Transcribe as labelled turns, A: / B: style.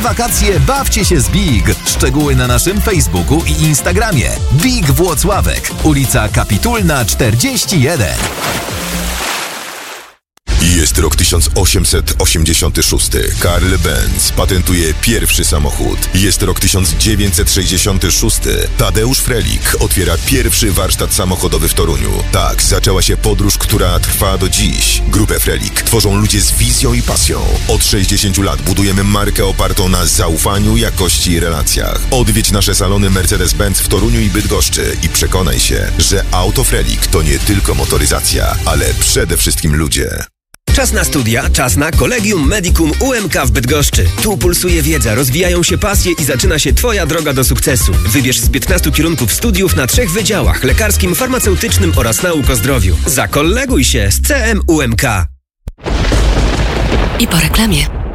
A: wakacje bawcie się z BIG. Szczegóły na naszym Facebooku i Instagramie. BIG Włocławek, ulica Kapitulna 41.
B: Jest rok 1886. Karl Benz patentuje pierwszy samochód. Jest rok 1966. Tadeusz Frelik otwiera pierwszy warsztat samochodowy w Toruniu. Tak zaczęła się podróż, która trwa do dziś. Grupę Frelik tworzą ludzie z wizją i pasją. Od 60 lat budujemy markę opartą na zaufaniu, jakości i relacjach. Odwiedź nasze salony Mercedes-Benz w Toruniu i Bydgoszczy i przekonaj się, że auto Frelik to nie tylko motoryzacja, ale przede wszystkim ludzie.
C: Czas na studia, czas na Collegium Medicum UMK w Bydgoszczy. Tu pulsuje wiedza, rozwijają się pasje i zaczyna się Twoja droga do sukcesu. Wybierz z 15 kierunków studiów na 3 wydziałach: lekarskim, farmaceutycznym oraz nauk o zdrowiu. Zakolleguj się z CM UMK.
D: I po reklamie.